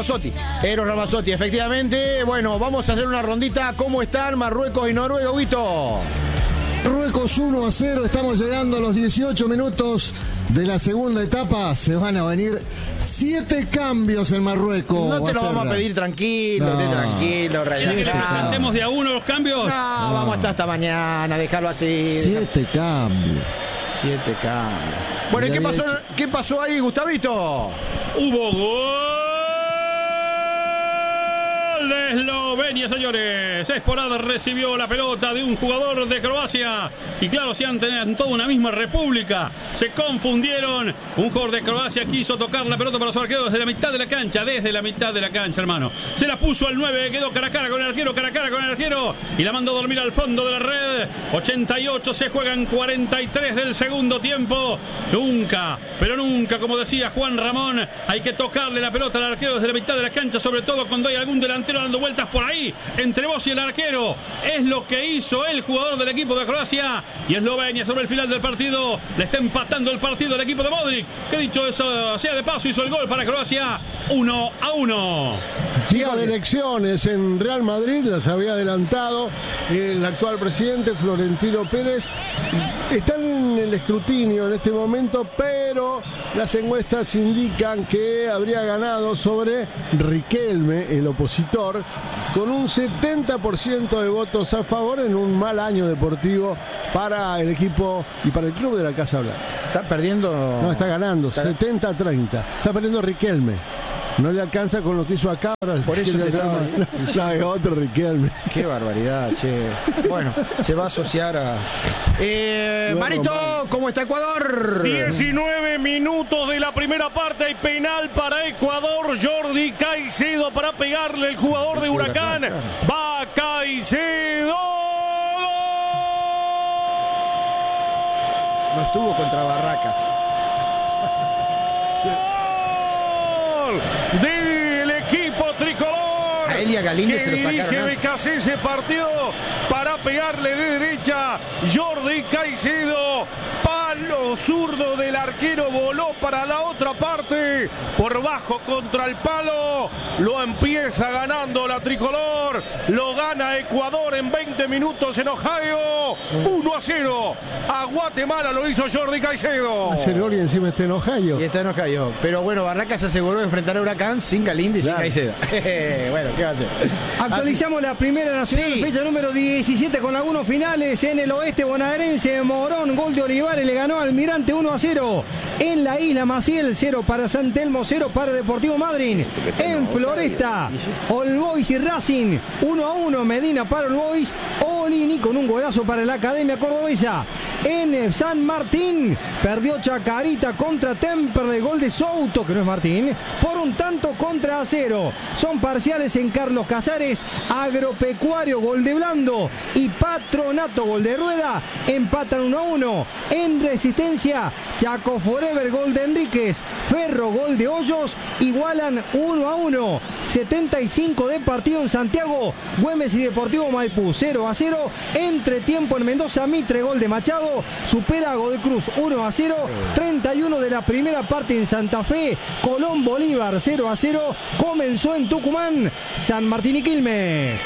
Ramazzotti. Eros Ramazzotti, efectivamente. Bueno, vamos a hacer una rondita. ¿Cómo están Marruecos y Noruega, Guito? Marruecos 1-0, estamos llegando a los 18 minutos de la segunda etapa. Se van a venir 7 cambios en Marruecos. No te lo vamos a pedir tranquilo, tranquilo. ¿Quieres que le presentemos de a uno los cambios? No, vamos hasta mañana, dejarlo así. 7 cambios. 7 cambios. Bueno, ¿y qué pasó ahí, Gustavito? Hubo gol de Eslovenia, señores. Esporada recibió la pelota de un jugador de Croacia. Y claro, si han tenido toda una misma república, se confundieron. Un jugador de Croacia quiso tocar la pelota para su arquero desde la mitad de la cancha. Desde la mitad de la cancha, hermano. Se la puso al 9, quedó cara a cara con el arquero, y la mandó a dormir al fondo de la red. 88, se juegan 43 del segundo tiempo. Nunca, pero nunca, como decía Juan Ramón, hay que tocarle la pelota al arquero desde la mitad de la cancha, sobre todo cuando hay algún delantero dando vueltas por ahí entre vos y el arquero. Es lo que hizo el jugador del equipo de Croacia, y Eslovenia sobre el final del partido le está empatando el partido al equipo de Modric, que dicho eso sea de paso hizo el gol para Croacia. 1-1. Día de elecciones en Real Madrid, las había adelantado el actual presidente Florentino Pérez. Están en el escrutinio en este momento, pero las encuestas indican que habría ganado sobre Riquelme, el opositor, con un 70% de votos a favor en un mal año deportivo para el equipo y para el club de la Casa Blanca. Está perdiendo. No, está ganando, 70-30. Está perdiendo Riquelme. No le alcanza con lo que hizo acá. Por eso es otro Riquelme. Qué barbaridad, che. Bueno, se va a asociar a... Marito, ¿cómo está Ecuador? 19 minutos de la primera parte. Hay penal para Ecuador. Jordi Caicedo para pegarle el jugador de Huracán. Va Caicedo. No estuvo contra Barracas. Del equipo tricolor. A Elia Galíndez se lo sacaron. Que BKC se partió para pegarle de derecha. Jordi Caicedo, palo zurdo del arquero, voló para la otra parte, por bajo contra el palo. Lo empieza ganando la tricolor. Lo gana Ecuador en 20 minutos en Ohio. 1-0 a Guatemala, lo hizo Jordi Caicedo. Hace gol y encima está en Ohio. Y está en Ohio. Pero bueno, Barracas se aseguró de enfrentar a Huracán sin Galíndez y sin Caicedo. Bueno, ¿qué va a hacer? Actualizamos la primera nacional, fecha número 17 con algunos finales. En el oeste bonaerense, Morón, gol de Olivares, le ganó al Almirante 1-0. En la isla Maciel, 0 para San Telmo, 0 para Deportivo Madryn. En Floresta, All Boys y Racing, 1-1. Medina para All Boys, Olini con un golazo para la Academia Cordobesa. En San Martín, perdió Chacarita contra Temperley, gol de Souto, que no es Martín, por un tanto contra 0. Son parciales en Carlos Casares. Agropecuario, gol de Blando, y Patronato, gol de Rueda, empatan 1-1. En Resistencia, Chaco Forever, gol de Enríquez, Ferro, gol de Hoyos, igualan 1-1. 75 de partido en Santiago, Güemes y Deportivo Maipú 0-0. Entretiempo en Mendoza, Mitre, gol de Machado, supera a Godoy Cruz 1-0. 31 de la primera parte en Santa Fe, Colón Bolívar 0-0. Comenzó en Tucumán, San Martín y Quilmes.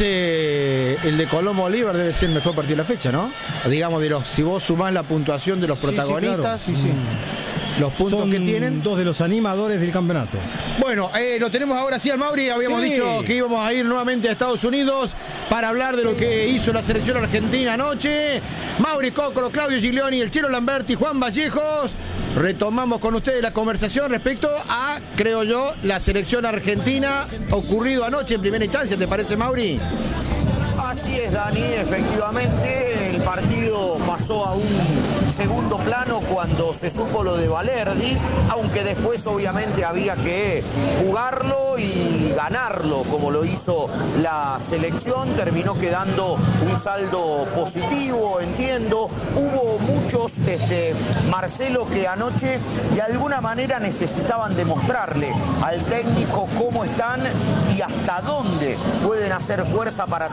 El de Colón Bolívar debe ser el mejor partido de la fecha, ¿no? Digamos, si vos sumás la puntuación de los protagonistas, los puntos que tienen. Dos de los animadores del campeonato. Bueno, lo tenemos ahora sí al Mauri. Habíamos dicho que íbamos a ir nuevamente a Estados Unidos para hablar de lo que hizo la selección argentina anoche. Mauri Cócolo, Claudio Giglioni, el Chelo Lamberti, Juan Vallejos. Retomamos con ustedes la conversación respecto a, creo yo, la selección argentina ocurrido anoche en primera instancia. ¿Te parece, Mauri? Así es, Dani, efectivamente el partido pasó a un segundo plano cuando se supo lo de Valerdi, aunque después obviamente había que jugarlo y ganarlo como lo hizo la selección. Terminó quedando un saldo positivo, entiendo. Hubo muchos, Marcelo, que anoche de alguna manera necesitaban demostrarle al técnico cómo están y hasta dónde pueden hacer fuerza para tratar de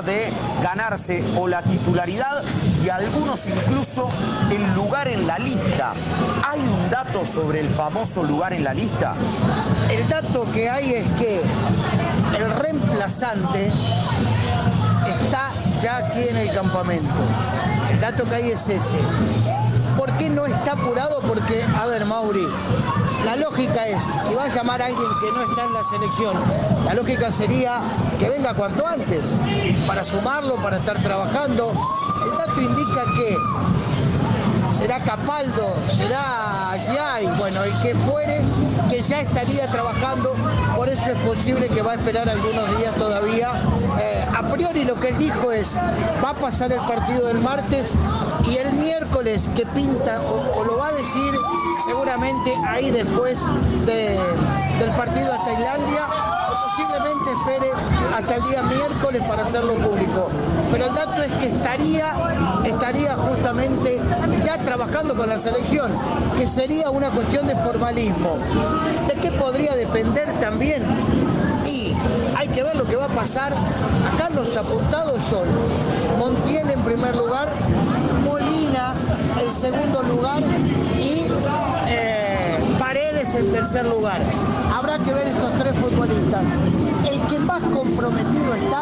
de ganarse o la titularidad y algunos incluso el lugar en la lista. ¿Hay un dato sobre el famoso lugar en la lista? El dato que hay es que el reemplazante está ya aquí en el campamento. El dato que hay es ese. ¿Por qué no está apurado? Porque, a ver, Mauri, la lógica es, si va a llamar a alguien que no está en la selección, la lógica sería que venga cuanto antes, para sumarlo, para estar trabajando. El dato indica que será Capaldo, será Giai, bueno, el que fuere, que ya estaría trabajando, por eso es posible que va a esperar algunos días todavía. A priori lo que él dijo es, va a pasar el partido del martes y el miércoles que pinta, o lo va a decir seguramente ahí después del partido a Tailandia, o posiblemente espere hasta el día miércoles para hacerlo público. Pero el dato es que estaría justamente ya trabajando con la selección, que sería una cuestión de formalismo. ¿De qué podría depender también? Y hay que ver lo que va a pasar. Acá los apuntados son Montiel en primer lugar, Molina en segundo lugar y Paredes en tercer lugar. Habrá que ver estos tres futbolistas. El que más comprometido está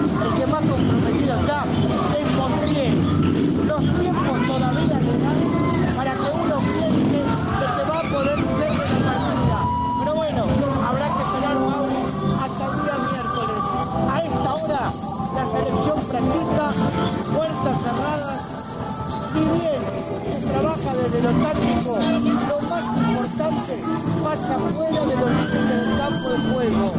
es Montiel. Los tiempos todavía le dan para que uno piense que se va a poder ser de la partida. Pero bueno, habrá que esperar, Mauri, hasta el día miércoles. A esta hora la selección practica puertas cerradas. Si bien se trabaja desde lo táctico, lo más importante pasa fuera de los límites del campo de juego.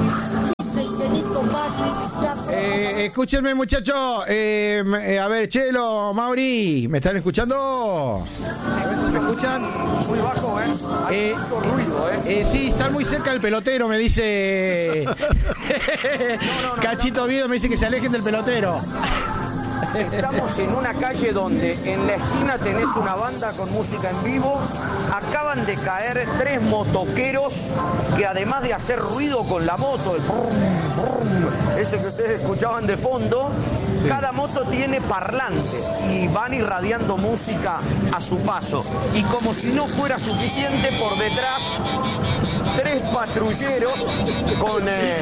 Escúchenme, muchachos. A ver, Chelo, Mauri, ¿me están escuchando? ¿Me escuchan? Muy bajo, hay mucho ruido, sí, están muy cerca del pelotero, me dice. Cachito Oviedo me dice que se alejen del pelotero. Estamos en una calle donde en la esquina tenés una banda con música en vivo. Acaban de caer 3 motoqueros que además de hacer ruido con la moto, el brum, brum, ese que ustedes escuchaban de fondo, sí. Cada moto tiene parlantes y van irradiando música a su paso. Y como si no fuera suficiente, por detrás 3 patrulleros con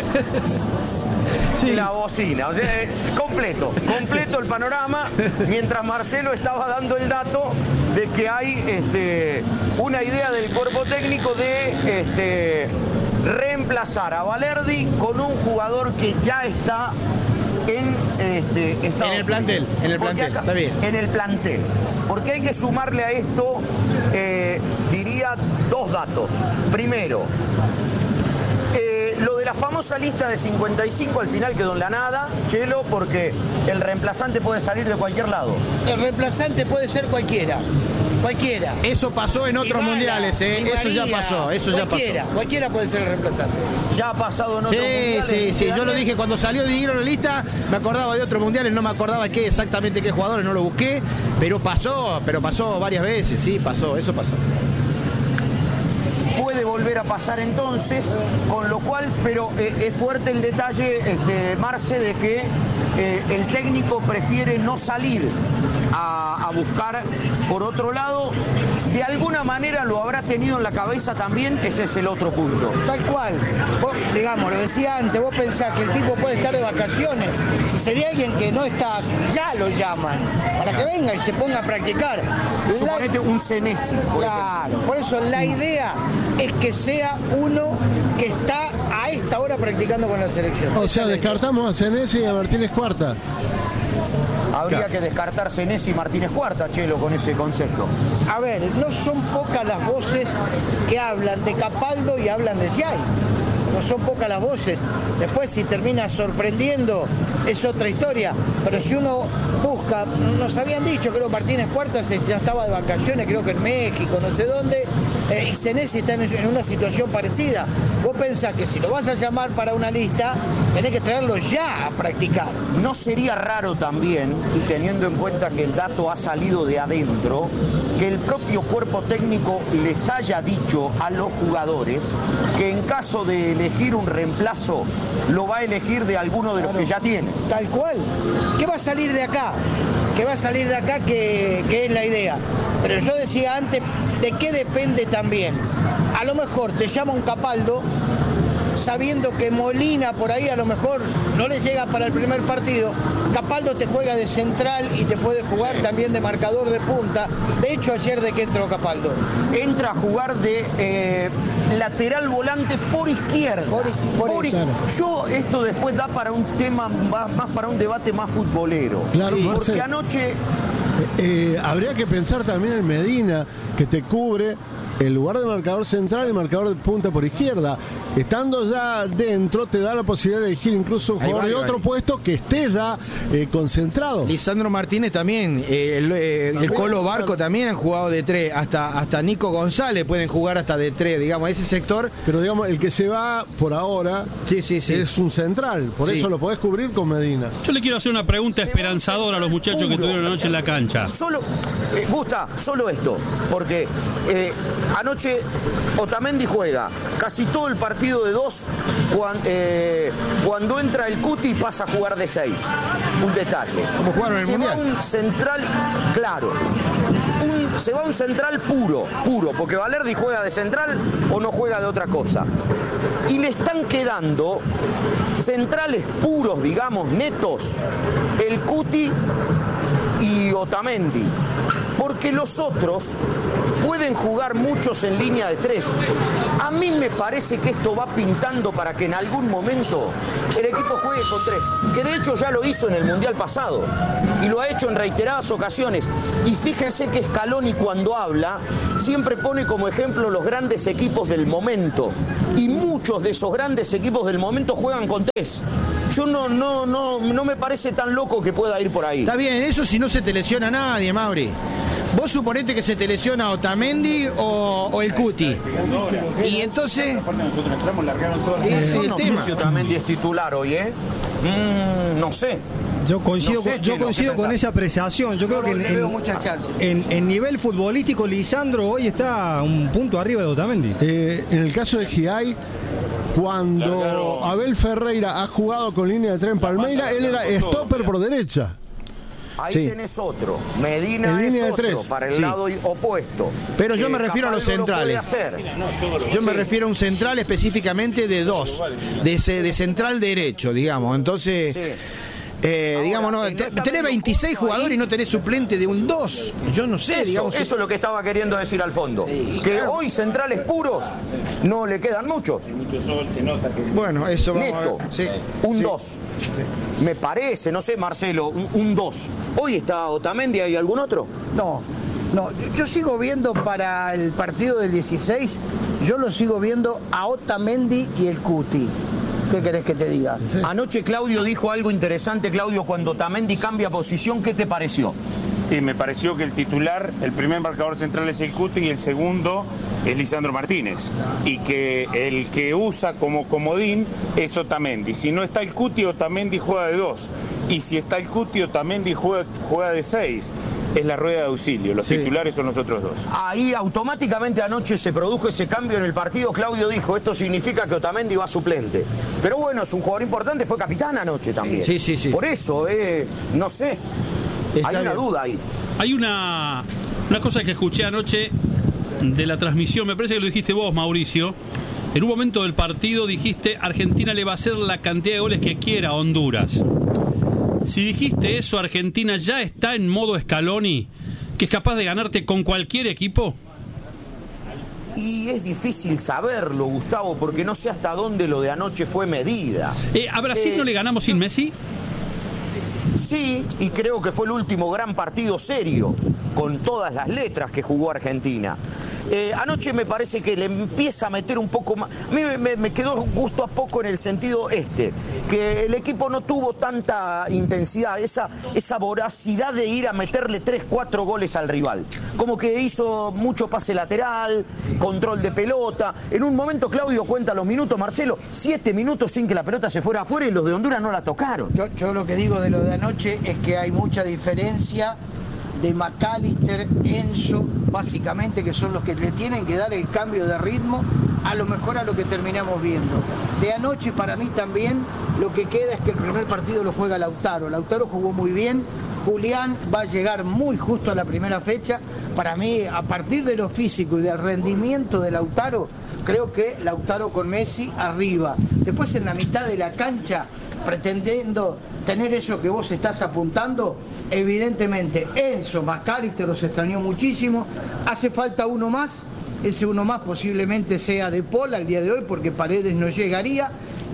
la bocina. O sea, completo el panorama, mientras Marcelo estaba dando el dato de que hay una idea del cuerpo técnico de reemplazar a Valerdi con un jugador que ya está en el plantel, está bien. En el plantel. Porque hay que sumarle a esto, diría, 2 datos. Primero, lo de la famosa lista de 55 al final quedó en la nada, Chelo, porque el reemplazante puede salir de cualquier lado. El reemplazante puede ser cualquiera. Eso pasó en otros mundiales, eso ya pasó, Cualquiera puede ser el reemplazante. Ya ha pasado en otros mundiales. Sí, yo lo dije cuando salió Dieguero en la lista, me acordaba de otros mundiales, no me acordaba exactamente qué jugadores, no lo busqué, pero pasó varias veces, sí, eso pasó. Puede volver a pasar entonces, con lo cual, pero es fuerte el detalle, Marce, de que el técnico prefiere no salir a buscar por otro lado. De alguna manera lo habrá tenido en la cabeza también, ese es el otro punto. Tal cual. Vos, digamos, lo decía antes, vos pensás que el tipo puede estar de vacaciones. Si sería alguien que no está, ya lo llaman, para que venga y se ponga a practicar. Suponete un Senesi. Claro, por eso la idea es que sea uno que está a esta hora practicando con la selección. O sea, descartamos a Senesi y a Martínez Cuarta. Habría que descartar Senesi y Martínez Cuarta, Chelo, con ese concepto. A ver, no son pocas las voces que hablan de Capaldo y hablan de Giai. No son pocas las voces. Después, si termina sorprendiendo, es otra historia. Pero si uno busca, nos habían dicho, creo Martínez Cuarta ya estaba de vacaciones, creo que en México, no sé dónde, y Senesi está en una situación parecida. Vos pensás que si lo vas a llamar para una lista, tenés que traerlo ya a practicar. No sería raro también, y teniendo en cuenta que el dato ha salido de adentro, que el propio cuerpo técnico les haya dicho a los jugadores que en caso de elegir un reemplazo, lo va a elegir de alguno de los que ya tiene. Tal cual. ¿Qué va a salir de acá? ¿Qué va a salir de acá que es la idea? Pero yo decía antes, ¿de qué depende también? A lo mejor te llama un Capaldo, sabiendo que Molina por ahí a lo mejor no le llega para el primer partido. Capaldo te juega de central y te puede jugar también de marcador de punta. De hecho, ayer ¿de qué entró Capaldo? Entra a jugar de lateral volante por izquierda. Yo, esto después da para un tema, más para un debate más futbolero. Claro, sí, Marcel, porque anoche... habría que pensar también en Medina, que te cubre el lugar de marcador central y marcador de punta por izquierda. Estando ya dentro, te da la posibilidad de elegir incluso un jugador de otro puesto que esté ya concentrado. Lisandro Martínez también, el Colo Barco también han jugado de 3, hasta Nico González pueden jugar hasta de 3, digamos, ese sector. Pero digamos, el que se va por ahora es un central, por eso lo podés cubrir con Medina. Yo le quiero hacer una pregunta esperanzadora a los muchachos que tuvieron anoche en la cancha. Gusta, solo esto, porque anoche Otamendi juega casi todo el partido de 2, cuando entra el Cuti pasa a jugar de 6. Un detalle. Como jugaron en el Mundial. Se va un central, claro. Se va un central puro, porque Valerdi juega de central o no juega de otra cosa. Y le están quedando centrales puros, digamos, netos, el Cuti y Otamendi. Porque los otros pueden jugar muchos en línea de 3. A mí me parece que esto va pintando para que en algún momento el equipo juegue con 3, que de hecho ya lo hizo en el Mundial pasado y lo ha hecho en reiteradas ocasiones. Y fíjense que Scaloni, cuando habla, siempre pone como ejemplo los grandes equipos del momento, y muchos de esos grandes equipos del momento juegan con 3. Yo no me parece tan loco que pueda ir por ahí. Está bien, eso si no se te lesiona nadie, Mauri. Vos suponete que se te lesiona Otamendi o el Cuti. Y entonces... Ese es el tema. No sé si Otamendi es titular hoy, no sé. Yo coincido con esa apreciación. Yo creo que en nivel futbolístico, Lisandro hoy está un punto arriba de Otamendi. En el caso de Giai, cuando Abel Ferreira ha jugado con línea de 3 en Palmeiras, él era stopper por derecha. Ahí tenés otro. Medina es otro, para el lado opuesto. Pero yo me refiero a los centrales. Yo me refiero a un central específicamente de 2, de central derecho, digamos. Entonces... digamos, no, tenés 26 jugadores y no tenés suplente de un 2. Yo no sé, digamos. Eso es lo que estaba queriendo decir al fondo. Que hoy centrales puros no le quedan muchos. Bueno, eso vamos Neto, a ver. Sí. Un 2. Me parece, no sé, Marcelo, un 2. Hoy está Otamendi, ¿hay algún otro? No, yo sigo viendo para el partido del 16, yo lo sigo viendo a Otamendi y el Cuti. ¿Qué querés que te diga? Anoche Claudio dijo algo interesante. Claudio, cuando Otamendi cambia posición, ¿qué te pareció? Y me pareció que el titular, el primer marcador central es el Cuti y el segundo es Lisandro Martínez. Y que el que usa como comodín es Otamendi. Si no está el Cuti, Otamendi juega de 2. Y si está el Cuti, Otamendi juega de 6. Es la rueda de auxilio, los titulares son los otros 2. Ahí automáticamente anoche se produjo ese cambio en el partido. Claudio dijo, esto significa que Otamendi va suplente. Pero bueno, es un jugador importante, fue capitán anoche también. Sí. Por eso, no sé, hay una duda ahí. Hay una cosa que escuché anoche de la transmisión, me parece que lo dijiste vos, Mauricio. En un momento del partido dijiste, Argentina le va a hacer la cantidad de goles que quiera a Honduras. Si dijiste eso, Argentina ya está en modo Scaloni, que es capaz de ganarte con cualquier equipo. Y es difícil saberlo, Gustavo, porque no sé hasta dónde lo de anoche fue medida. ¿A Brasil no le ganamos sin Messi? Sí, y creo que fue el último gran partido serio con todas las letras que jugó Argentina. Anoche me parece que le empieza a meter un poco más. A mí me quedó gusto a poco en el sentido que el equipo no tuvo tanta intensidad, esa voracidad de ir a meterle 3, 4 goles al rival. Como que hizo mucho pase lateral, control de pelota. En un momento, Claudio cuenta los minutos, Marcelo, 7 minutos sin que la pelota se fuera afuera y los de Honduras no la tocaron. Yo lo que digo de lo de anoche es que hay mucha diferencia de McAllister, Enzo, básicamente, que son los que le tienen que dar el cambio de ritmo, a lo mejor a lo que terminamos viendo. De anoche, para mí también, lo que queda es que el primer partido lo juega Lautaro. Lautaro jugó muy bien, Julián va a llegar muy justo a la primera fecha. Para mí, a partir de lo físico y del rendimiento de Lautaro, creo que Lautaro con Messi arriba. Después, en la mitad de la cancha, pretendiendo tener eso que vos estás apuntando, evidentemente Enzo, McAllister los extrañó muchísimo, hace falta uno más, ese uno más posiblemente sea De Paul al día de hoy porque Paredes no llegaría,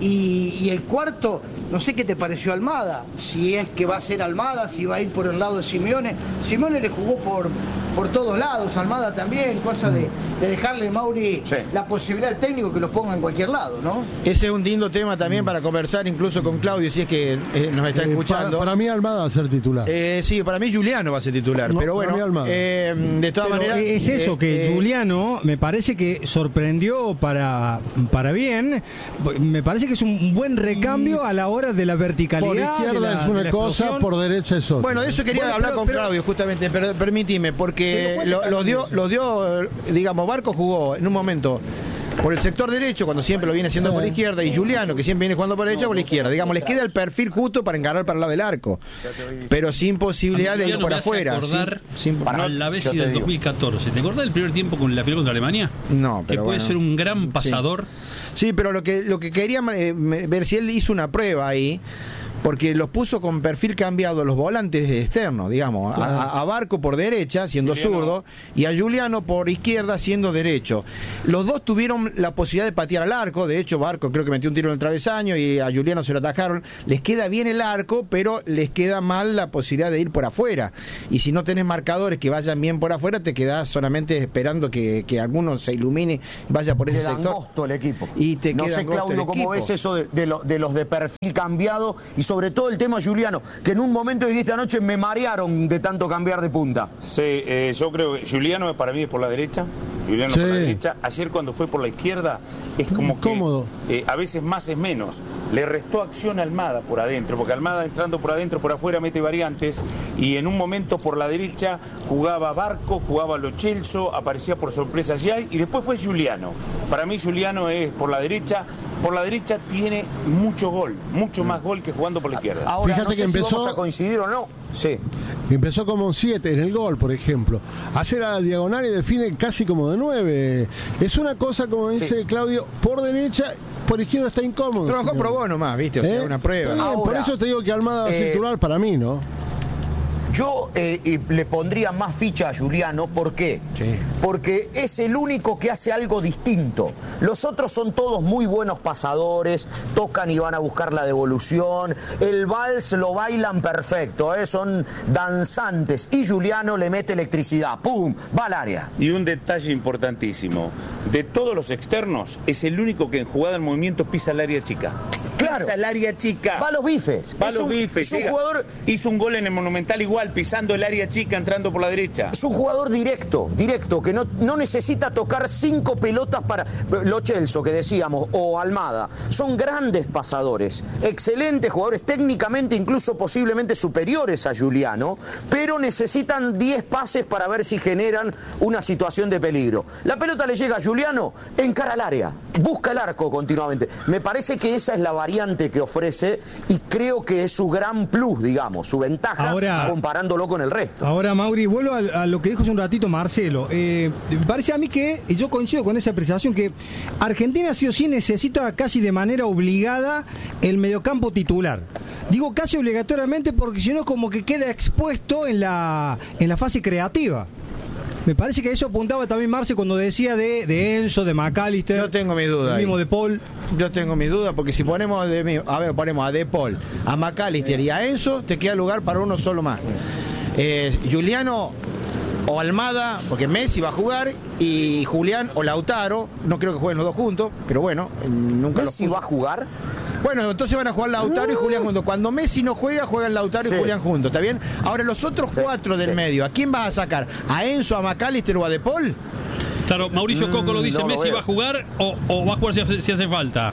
y el cuarto, no sé qué te pareció Almada, si es que va a ser Almada, si va a ir por el lado de Simeone. Simeone le jugó por todos lados, Almada también, cosa de dejarle, Mauri, la posibilidad al técnico que los ponga en cualquier lado, ¿no? Ese es un lindo tema también para conversar incluso con Claudio, si es que nos está escuchando. Para mí Almada va a ser titular. Sí, para mí Juliano va a ser titular, pero bueno, de todas maneras... Es eso, que Juliano me parece que sorprendió para bien, me parece que es un buen recambio a la hora de la verticalidad. Por izquierda es una cosa, por derecha es otra. Bueno, de eso quería hablar con Claudio, justamente, permitime, porque lo dio, digamos, Barco jugó en un momento por el sector derecho, cuando siempre lo viene haciendo por la izquierda, y Juliano, que siempre viene jugando por la derecha, por la izquierda. Digamos, les queda el perfil justo para encarar para el lado del arco, pero sin posibilidad de ir por afuera. Para la Bessi del 2014. ¿Te acordás del primer tiempo con la final contra Alemania? No, pero que puede ser un gran pasador. Sí, pero lo que quería ver si él hizo una prueba ahí, porque los puso con perfil cambiado los volantes de externo, digamos, a Barco por derecha, siendo zurdo, y a Juliano por izquierda, siendo derecho. Los dos tuvieron la posibilidad de patear al arco, de hecho Barco creo que metió un tiro en el travesaño y a Juliano se lo atajaron. Les queda bien el arco, pero les queda mal la posibilidad de ir por afuera, y si no tenés marcadores que vayan bien por afuera, te quedás solamente esperando que alguno se ilumine, vaya por ese sector. Angosto el equipo. Y te no queda sé, Claudio, cómo ves eso de los de perfil cambiado, y sobre todo el tema Juliano, que en un momento dijiste anoche me marearon de tanto cambiar de punta. Sí, yo creo que Juliano para mí es por la derecha. Juliano por la derecha. Ayer cuando fue por la izquierda es como que a veces más es menos. Le restó acción a Almada por adentro, porque Almada entrando por adentro, por afuera mete variantes, y en un momento por la derecha jugaba Barco, jugaba Lo Celso, aparecía por sorpresa Jay, y después fue Juliano. Para mí Juliano es por la derecha. Por la derecha tiene mucho gol, mucho más gol que jugando por la izquierda. Ahora, fíjate que empezó, si vamos a coincidir o no. Sí. Empezó como 7 en el gol, por ejemplo. Hace la diagonal y define casi como de 9. Es una cosa, como dice Claudio, por derecha, por izquierda está incómodo. Pero mejor probó nomás, ¿viste? O sea, una prueba. Ahora, por eso te digo que Almada va a ser titular para mí, ¿no? Yo le pondría más ficha a Juliano, ¿por qué? Porque es el único que hace algo distinto. Los otros son todos muy buenos pasadores, tocan y van a buscar la devolución, el vals lo bailan perfecto, son danzantes, y Juliano le mete electricidad, ¡pum!, va al área. Y un detalle importantísimo, de todos los externos, es el único que en jugada en movimiento pisa el área chica. Claro. Pisa el área chica. Va a los bifes. Va a los bifes. Es un jugador, hizo un gol en el Monumental igual, pisando el área chica, entrando por la derecha. Es un jugador directo, que no necesita tocar 5 pelotas para Lo Celso, que decíamos, o Almada. Son grandes pasadores, excelentes jugadores, técnicamente incluso posiblemente superiores a Juliano, pero necesitan 10 pases para ver si generan una situación de peligro. La pelota le llega a Juliano, encara al área, busca el arco continuamente. Me parece que esa es la variante que ofrece, y creo que es su gran plus, digamos, su ventaja, comparándolo con el resto. Ahora, Mauri, vuelvo a lo que dijo hace un ratito Marcelo. Me parece a mí que, y yo coincido con esa apreciación, que Argentina sí o sí necesita casi de manera obligada el mediocampo titular. Digo casi obligatoriamente porque si no como que queda expuesto en la fase creativa. Me parece que eso apuntaba también Marce cuando decía de Enzo, de McAllister. Yo tengo mi duda. El mismo De Paul. Yo tengo mi duda porque si ponemos ponemos a De Paul, a McAllister y a Enzo, te queda lugar para uno solo más. Juliano o Almada, porque Messi va a jugar, y Julián o Lautaro. No creo que jueguen los dos juntos, pero bueno, nunca ¿Messi va a jugar? Bueno, entonces van a jugar Lautaro y Julián juntos. Cuando Messi no juega, juegan Lautaro y Julián juntos, ¿está bien? Ahora, los otros 4 del medio, ¿a quién vas a sacar? ¿A Enzo, a McAllister o a De Paul? Claro, Mauricio Coco lo dice, ¿Messi va a jugar o va a jugar si hace falta?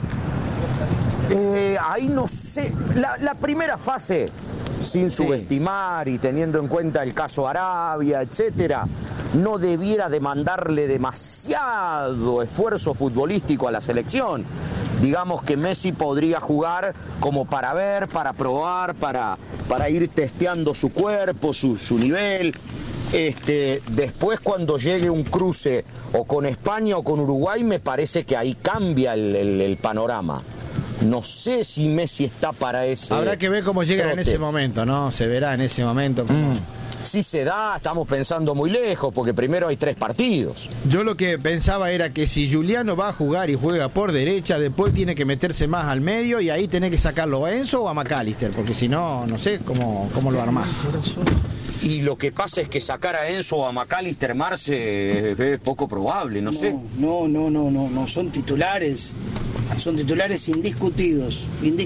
Ahí no sé. La primera fase, sin subestimar y teniendo en cuenta el caso Arabia, etcétera, no debiera demandarle demasiado esfuerzo futbolístico a la selección. Digamos que Messi podría jugar como para ver, para probar, para ir testeando su cuerpo, su nivel. Después, cuando llegue un cruce o con España o con Uruguay, me parece que ahí cambia el panorama. No sé si Messi está para ese. Habrá que ver cómo llega en ese momento, ¿no? Se verá en ese momento cómo... Si se da, estamos pensando muy lejos, porque primero hay 3 partidos. Yo lo que pensaba era que si Giuliano va a jugar y juega por derecha, después tiene que meterse más al medio y ahí tenés que sacarlo a Enzo o a McAllister, porque si no, no sé cómo lo armás. Y lo que pasa es que sacar a Enzo o a McAllister, Marce, es poco probable, no sé. No, son titulares indiscutidos.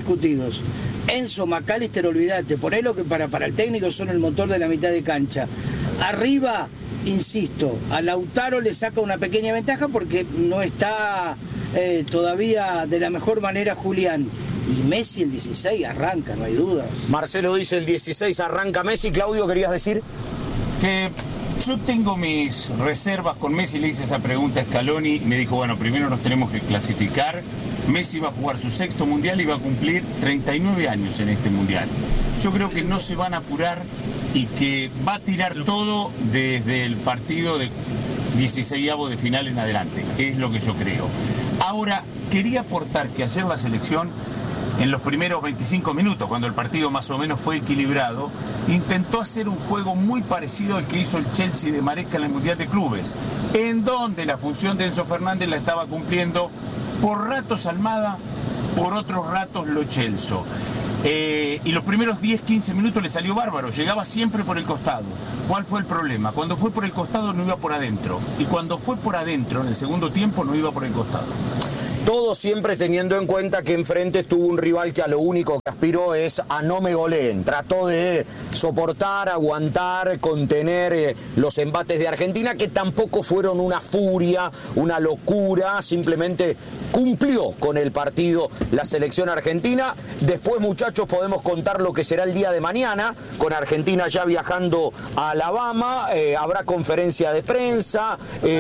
Enzo, McAllister, olvídate, ponelo que para el técnico son el motor de la mitad de cancha. Arriba, insisto, a Lautaro le saca una pequeña ventaja porque no está todavía de la mejor manera Julián. Y Messi el 16 arranca, no hay dudas. Marcelo dice el 16 arranca Messi. Claudio, ¿querías decir? Que yo tengo mis reservas con Messi, le hice esa pregunta a Scaloni, me dijo, bueno, primero nos tenemos que clasificar. Messi va a jugar su 6º mundial y va a cumplir 39 años en este mundial. Yo creo que no se van a apurar y que va a tirar todo desde el partido de 16avo de final en adelante, es lo que yo creo. Ahora, quería aportar que ayer la selección, en los primeros 25 minutos, cuando el partido más o menos fue equilibrado, intentó hacer un juego muy parecido al que hizo el Chelsea de Maresca en el Mundial de Clubes, en donde la función de Enzo Fernández la estaba cumpliendo por ratos Almada, por otros ratos Lo Celso. Y los primeros 10-15 minutos le salió bárbaro, llegaba siempre por el costado. ¿Cuál fue el problema? Cuando fue por el costado no iba por adentro, y cuando fue por adentro en el segundo tiempo no iba por el costado. Todo siempre teniendo en cuenta que enfrente tuvo un rival que a lo único que aspiró es a no me goleen. Trató de soportar, aguantar, contener los embates de Argentina, que tampoco fueron una furia, una locura, simplemente cumplió con el partido la selección argentina. Después, muchachos, podemos contar lo que será el día de mañana, con Argentina ya viajando a Alabama. Habrá conferencia de prensa,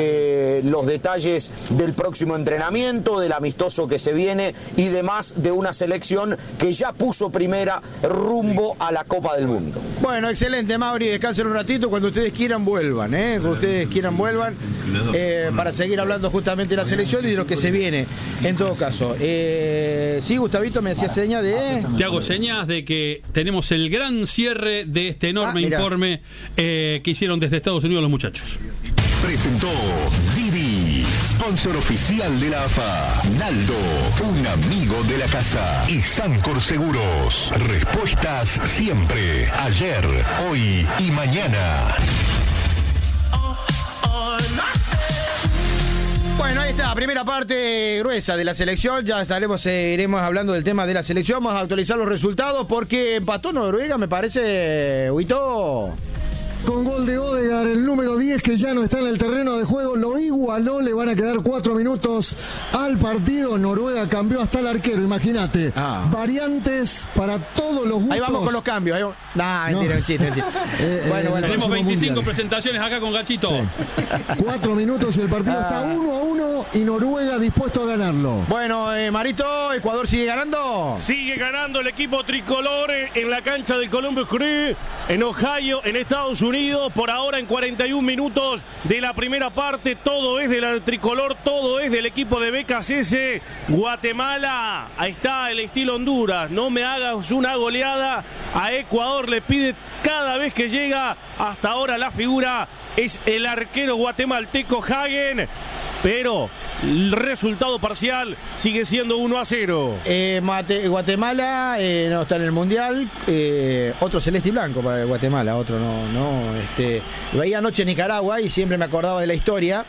los detalles del próximo entrenamiento, del amistoso que se viene y demás, de una selección que ya puso primera rumbo a la Copa del Mundo. Bueno, excelente, Mauri, descansen un ratito, cuando ustedes quieran vuelvan, cuando ustedes quieran vuelvan, para seguir hablando justamente de la selección y de lo que se viene, en todo caso. Sí, Gustavito me hacía señas de... Te hago señas de que tenemos el gran cierre de este enorme informe que hicieron desde Estados Unidos los muchachos. Presentó Didi, sponsor oficial de la AFA. Naldo, un amigo de la casa. Y Sancor Seguros, respuestas siempre, ayer, hoy y mañana. Bueno, ahí está, primera parte gruesa de la selección. Ya iremos hablando del tema de la selección. Vamos a actualizar los resultados porque empató Noruega, me parece, Huito. Con gol de Odegaard, el número 10, que ya no está en el terreno de juego, lo igualó. Le van a quedar 4 minutos al partido. Noruega cambió hasta el arquero, imagínate. Variantes para todos los gustos. Ahí vamos con los cambios. Mentira. Bueno, tenemos 25 presentaciones acá con Gachito. Sí. 4 minutos y el partido está 1-1 y Noruega dispuesto a ganarlo. Bueno, Marito, ¿Ecuador sigue ganando? Sigue ganando el equipo tricolor en la cancha del Columbus Crew, en Ohio, en Estados Unidos. Por ahora, en 41 minutos de la primera parte, todo es del tricolor, todo es del equipo de BKCS. Guatemala, ahí está el estilo Honduras, no me hagas una goleada. A Ecuador le pide cada vez que llega. Hasta ahora la figura es el arquero guatemalteco Hagen. pero el resultado parcial sigue siendo 1-0. Guatemala no está en el Mundial, otro celeste y blanco para Guatemala, otro no. Veía anoche Nicaragua y siempre me acordaba de la historia.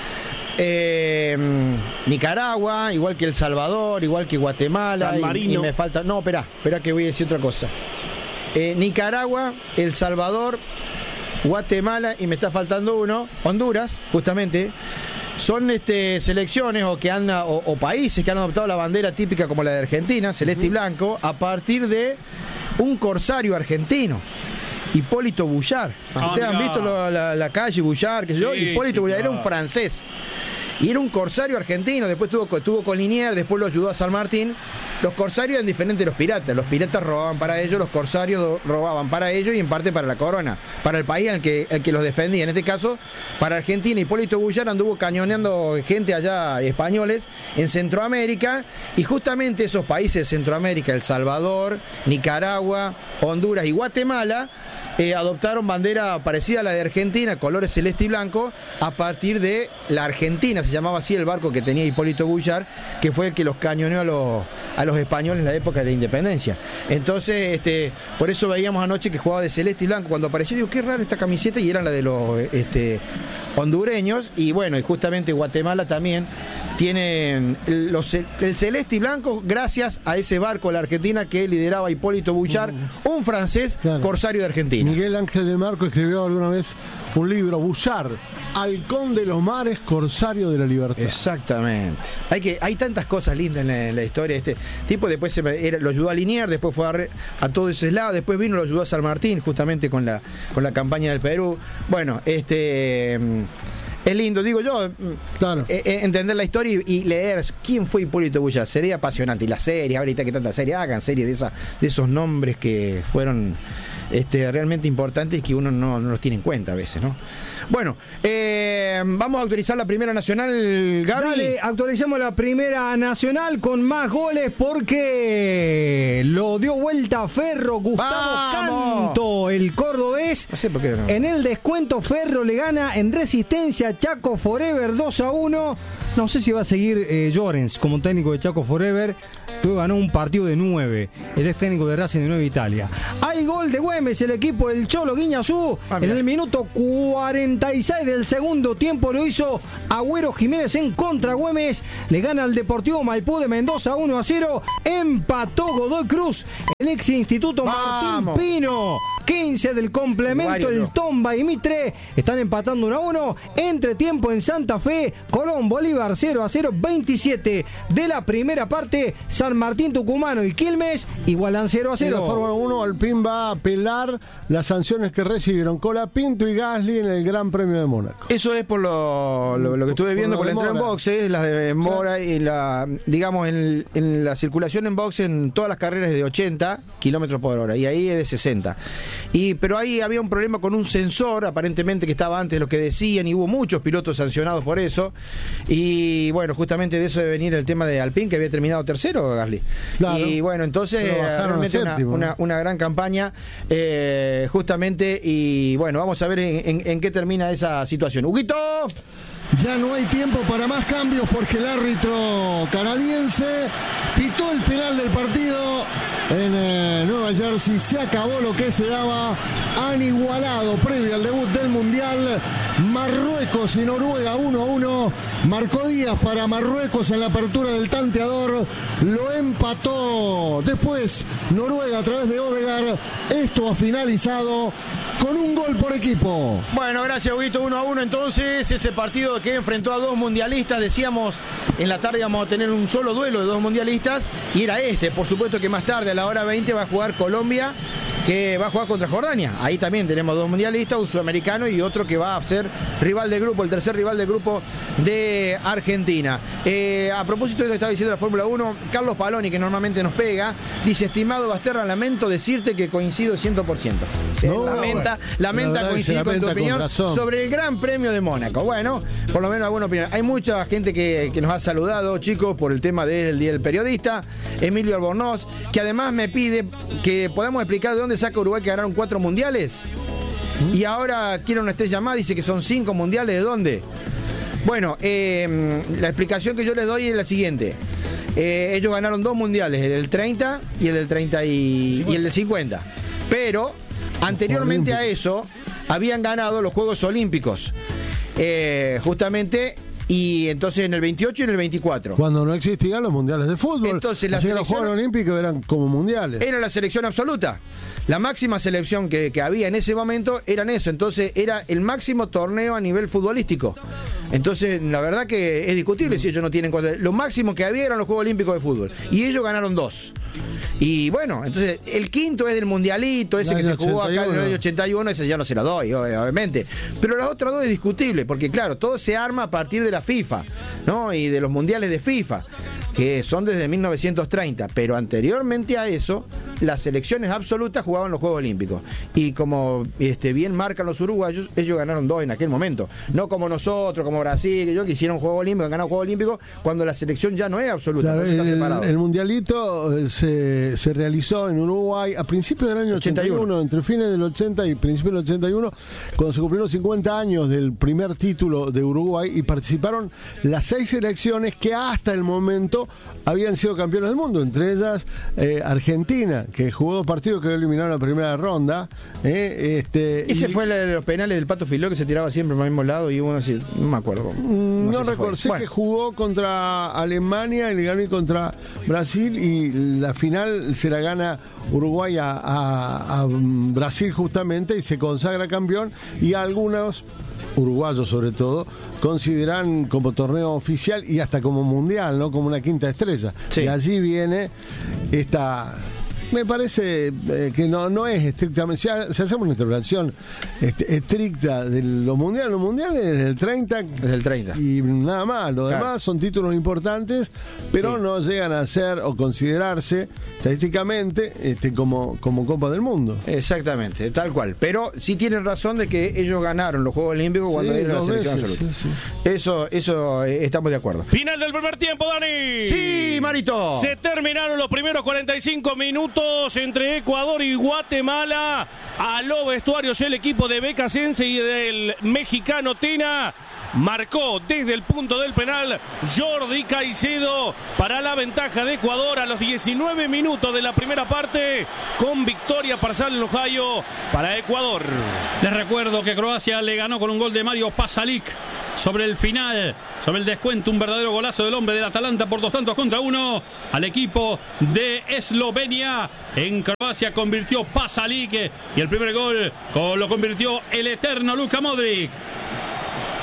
Nicaragua, igual que El Salvador, igual que Guatemala, San Marino. Y me falta. No, espera que voy a decir otra cosa. Nicaragua, El Salvador, Guatemala y me está faltando uno, Honduras, justamente. Son selecciones o países que han adoptado la bandera típica como la de Argentina, celeste y blanco, a partir de un corsario argentino, Hipólito Bouillard. Ustedes han visto la calle Bouillard, qué sé yo. Hipólito Bouillard era un francés y era un corsario argentino. Después estuvo con Liniers, después lo ayudó a San Martín. Los corsarios eran diferentes de los piratas. Los piratas robaban para ellos, los corsarios robaban para ellos y en parte para la corona, para el país al que los defendía. En este caso, para Argentina, Hipólito Bouillard anduvo cañoneando gente allá, españoles, en Centroamérica, y justamente esos países de Centroamérica, El Salvador, Nicaragua, Honduras y Guatemala, adoptaron bandera parecida a la de Argentina, colores celeste y blanco, a partir de la Argentina, se llamaba así el barco que tenía Hipólito Bouillard, que fue el que los cañoneó a los españoles en la época de la independencia. Entonces, por eso veíamos anoche que jugaba de celeste y blanco. Cuando apareció, digo, qué raro esta camiseta, y era la de los hondureños. Y bueno, y justamente Guatemala también tiene el celeste y blanco gracias a ese barco, la Argentina, que lideraba Hipólito Bouillard, un francés, claro, corsario de Argentina. Miguel Ángel de Marco escribió alguna vez un libro, Bouillard, Halcón de los mares, corsario de la libertad. Exactamente. Hay tantas cosas lindas en la historia. Este tipo después lo ayudó a Liniers, después fue a todo ese lado, después vino y lo ayudó a San Martín, justamente con la campaña del Perú. Bueno, es lindo, digo yo, claro, entender la historia y leer quién fue Hipólito Bouillard. Sería apasionante. Y la serie, ahorita que tanta serie, hagan series de esos nombres que fueron realmente importantes y que uno no los tiene en cuenta a veces, ¿no? Bueno, vamos a actualizar la Primera Nacional, Gaby. Dale, actualizamos la Primera Nacional con más goles porque lo dio vuelta Ferro, Gustavo Canto, el cordobés. No sé por qué no. En el descuento Ferro le gana en Resistencia Chaco Forever 2-1. No sé si va a seguir Llorens como técnico de Chaco Forever. Luego ganó un partido de 9. El ex técnico de Racing de 9 Italia. Hay gol de Güemes, el equipo del Cholo Guiñazú. En el minuto 46 del segundo tiempo lo hizo Agüero Jiménez en contra. Güemes le gana al Deportivo Maipú de Mendoza 1-0. Empató Godoy Cruz. El ex Instituto Martín Pino. 15 del complemento, el Tomba y Mitre están empatando 1-1. Entre tiempo en Santa Fe, Colón Bolívar 0-0. 27 de la primera parte, San Martín Tucumano y Quilmes igualan 0-0. En la Fórmula 1, Alpine va a apelar las sanciones que recibieron Colapinto y Gasly en el Gran Premio de Mónaco. Eso es por lo que estuve viendo con la entrada en boxes, las de Mora, y digamos en la circulación en boxes en todas las carreras de 80 kilómetros por hora, y ahí es de 60. Pero ahí había un problema con un sensor, aparentemente, que estaba antes de lo que decían, y hubo muchos pilotos sancionados por eso. Y bueno, justamente de eso debe venir el tema de Alpine, que había terminado tercero, Gasly. Claro. Y bueno, entonces realmente una gran campaña, justamente. Y bueno, vamos a ver en qué termina esa situación. ¡Huguito! Ya no hay tiempo para más cambios porque el árbitro canadiense pitó el final del partido en Nueva Jersey. Se acabó lo que se daba. Han igualado previo al debut del Mundial Marruecos y Noruega 1-1. Marcó Díaz para Marruecos en la apertura del tanteador. Lo empató después Noruega a través de Odegaard. Esto ha finalizado con un gol por equipo. Bueno, gracias, Huguito. 1-1 entonces. Ese partido que enfrentó a dos mundialistas. Decíamos en la tarde vamos a tener un solo duelo de dos mundialistas, y era por supuesto que más tarde a la hora 20 va a jugar Colombia, que va a jugar contra Jordania. Ahí también tenemos dos mundialistas, un sudamericano y otro que va a ser rival del grupo, el tercer rival del grupo de Argentina. A propósito de lo que estaba diciendo la Fórmula 1, Carlos Paloni, que normalmente nos pega, dice: estimado Basterra, lamento decirte que coincido 100%. Lamenta coincidir con tu opinión sobre el Gran Premio de Mónaco. Bueno, por lo menos alguna opinión. Hay mucha gente que nos ha saludado, chicos, por el tema del Día del Periodista. Emilio Albornoz, que además me pide que podamos explicar de dónde saca Uruguay que ganaron 4 mundiales. Y ahora quiere una estrella más, dice que son 5 mundiales. ¿De dónde? Bueno, la explicación que yo les doy es la siguiente. Ellos ganaron 2 mundiales, el del 30 y el del 30 y el del 50. Pero anteriormente a eso habían ganado los Juegos Olímpicos. Justamente, y entonces en el 28 y en el 24. Cuando no existían los mundiales de fútbol. Entonces los Juegos Olímpicos eran como mundiales. Era la selección absoluta. La máxima selección que había en ese momento eran eso. Entonces era el máximo torneo a nivel futbolístico. Entonces la verdad que es discutible si ellos no tienen cuenta. Lo máximo que había eran los Juegos Olímpicos de fútbol. Y ellos ganaron 2. Y bueno, entonces el quinto es del mundialito, ese que se jugó acá en el año 81, ese ya no se lo doy, obviamente. Pero las otras 2 es discutible, porque claro, todo se arma a partir de la FIFA, ¿no? Y de los mundiales de FIFA, que son desde 1930, pero anteriormente a eso, las selecciones absolutas jugaban los Juegos Olímpicos. Y como bien marcan los uruguayos, ellos ganaron 2 en aquel momento. No como nosotros, como Brasil, que hicieron Juegos Olímpicos, ganaron Juegos Olímpicos, cuando la selección ya no es absoluta, claro, está separado. El mundialito se realizó en Uruguay a principios del año 81, entre fines del 80 y principios del 81, cuando se cumplieron 50 años del primer título de Uruguay, y participaron las 6 selecciones que hasta el momento habían sido campeones del mundo, entre ellas Argentina, que jugó 2 partidos que eliminaron en la primera ronda. Ese fue de los penales del Pato Filó, que se tiraba siempre para el mismo lado, y uno así, no me acuerdo. No recuerdo, sé que jugó contra Alemania y le ganó contra Brasil, y la final se la gana Uruguay a Brasil justamente, y se consagra campeón, y algunos uruguayos sobre todo consideran como torneo oficial y hasta como mundial, ¿no? Como una quinta estrella. Sí. Y allí viene esta... Me parece que no es estrictamente, si hacemos una interpretación estricta de los mundiales desde el 30, y nada más, lo demás son títulos importantes, pero no llegan a ser o considerarse estadísticamente como Copa del Mundo. Exactamente, tal cual, pero sí tienen razón de que ellos ganaron los Juegos Olímpicos cuando era la selección absoluta. Eso estamos de acuerdo. Final del primer tiempo, Dani. Sí, Marito. Se terminaron los primeros 45 minutos entre Ecuador y Guatemala. A los vestuarios el equipo de Becacense y del mexicano Tena. Marcó desde el punto del penal Jordi Caicedo para la ventaja de Ecuador a los 19 minutos de la primera parte, con victoria parcial en Ohio para Ecuador. Les recuerdo que Croacia le ganó con un gol de Mario Pasalic sobre el final, sobre el descuento, un verdadero golazo del hombre del Atalanta por 2-1 al equipo de Eslovenia. En Croacia convirtió Pasalic, y el primer gol lo convirtió el eterno Luka Modric.